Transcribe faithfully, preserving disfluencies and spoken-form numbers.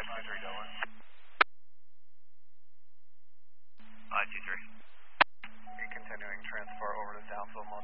five two three Delaware. five two three. Continuing transfer over to Downsville,